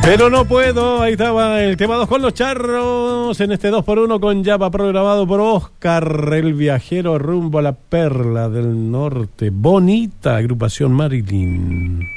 Pero no puedo, ahí estaba el tema 2 con los charros, en este 2x1 con Yapa, programado por Oscar, el viajero rumbo a la perla del norte. Bonita agrupación Marilyn.